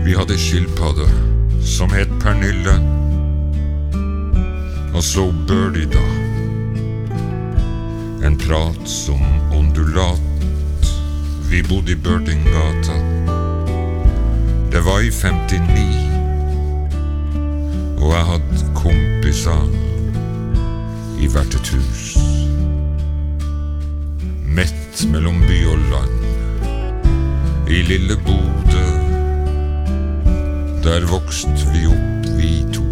Vi hadde skilpadde som het Pernille, og så Birdie da, en prat som ondulat. Vi bodde i Birdinggata. Det var i 59, og jeg hadde kompiser i hvert et hus, midt mellom by og land, i lille Bodø. Der vokste vi opp, vi to.